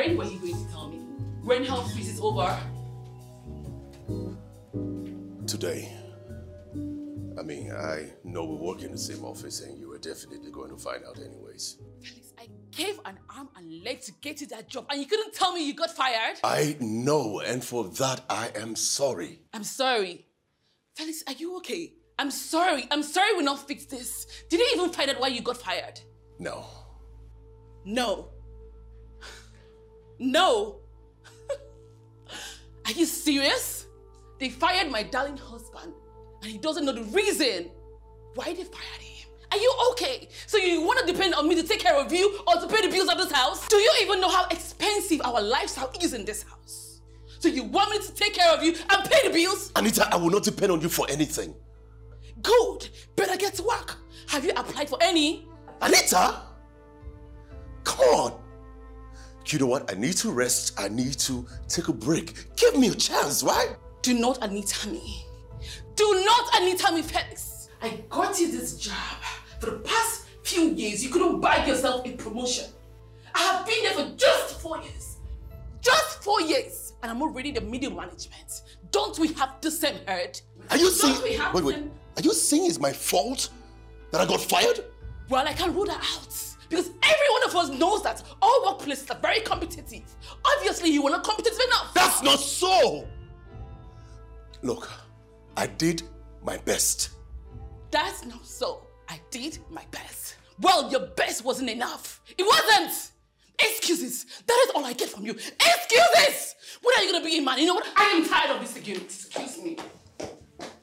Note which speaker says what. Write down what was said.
Speaker 1: When were you going to tell me? When health fees is over?
Speaker 2: Today. I mean, I know we work in the same office and you were definitely going to find out anyways.
Speaker 1: Felix, I gave an arm and leg to get you that job and you couldn't tell me you got fired?
Speaker 2: I know, and for that I am sorry.
Speaker 1: I'm sorry. Felix, are you okay? I'm sorry we not fix this. Did you even find out why you got fired?
Speaker 2: No.
Speaker 1: No. No. Are you serious? They fired my darling husband and he doesn't know the reason why they fired him. Are you okay? So you want to depend on me to take care of you or to pay the bills of this house? Do you even know how expensive our lifestyle is in this house? So you want me to take care of you and pay the bills?
Speaker 2: Anita, I will not depend on you for anything.
Speaker 1: Good. Better get to work. Have you applied for any?
Speaker 2: Anita! Come on. You know what? I need to rest. I need to take a break. Give me a chance, right?
Speaker 1: Do not Anita me. Do not Anita me, Felix. I got you this job. For the past few years, you couldn't buy yourself a promotion. I have been there for just 4 years. Just 4 years. And I'm already the middle management. Don't we have the same herd?
Speaker 2: Are you saying... Wait. Are you saying it's my fault that I got fired?
Speaker 1: Well, I can't rule that out. Because every one of us knows that all workplaces are very competitive. Obviously, you were not competitive enough.
Speaker 2: That's not so! Look, I did my best.
Speaker 1: That's not so. I did my best. Well, your best wasn't enough. It wasn't! Excuses. That is all I get from you. Excuses! When are you going to be a man? You know what? I am tired of this again. Excuse me.